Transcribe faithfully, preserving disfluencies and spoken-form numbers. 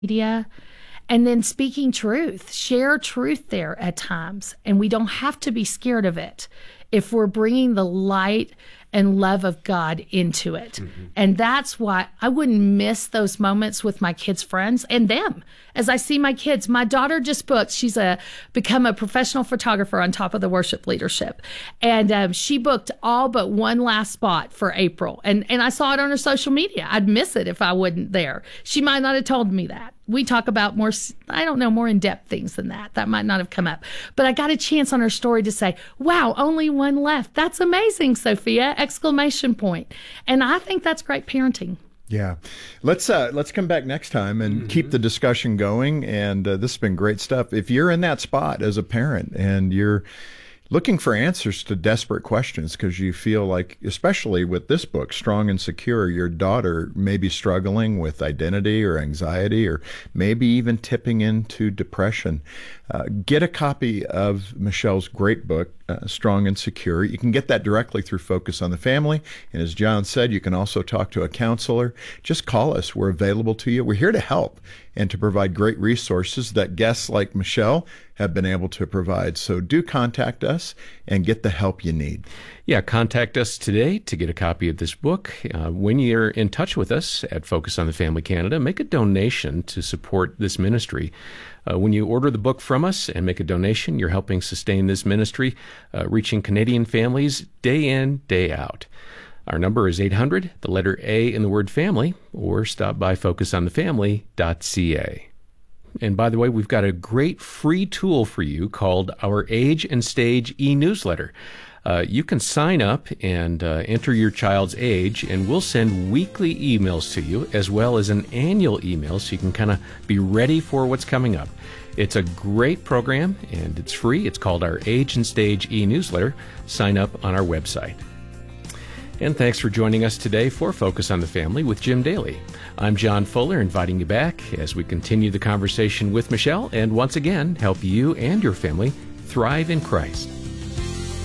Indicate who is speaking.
Speaker 1: media. And then speaking truth, share truth there at times. And we don't have to be scared of it if we're bringing the light and love of God into it. Mm-hmm. And that's why I wouldn't miss those moments with my kids' friends and them. As I see my kids, my daughter just booked, she's a become a professional photographer on top of the worship leadership. And um, she booked all but one last spot for April. And, and I saw it on her social media. I'd miss it if I wasn't there. She might not have told me that. We talk about more, I don't know, more in-depth things than that. That might not have come up. But I got a chance on her story to say, wow, only one left. That's amazing, Sophia, exclamation point. And I think that's great parenting.
Speaker 2: Yeah. Let's uh, let's come back next time and mm-hmm. keep the discussion going. And uh, this has been great stuff. If you're in that spot as a parent and you're looking for answers to desperate questions because you feel like, especially with this book, Strong and Secure, your daughter may be struggling with identity or anxiety or maybe even tipping into depression, uh, get a copy of Michelle's great book, uh, Strong and Secure. You can get that directly through Focus on the Family. And as John said, you can also talk to a counselor. Just call us. We're available to you. We're here to help and to provide great resources that guests like Michelle have been able to provide. So do contact us and get the help you need.
Speaker 3: Yeah, contact us today to get a copy of this book. Uh, when you're in touch with us at Focus on the Family Canada, make a donation to support this ministry. Uh, when you order the book from us and make a donation, you're helping sustain this ministry, uh, reaching Canadian families day in, day out. Our number is eight hundred, the letter A in the word family, or stop by focus on the family dot c a. And by the way, we've got a great free tool for you called our Age and Stage e-newsletter. Uh, you can sign up and uh, enter your child's age, and we'll send weekly emails to you as well as an annual email so you can kind of be ready for what's coming up. It's a great program, and it's free. It's called our Age and Stage e-newsletter. Sign up on our website. And thanks for joining us today for Focus on the Family with Jim Daly. I'm John Fuller, inviting you back as we continue the conversation with Michelle and once again help you and your family thrive in Christ.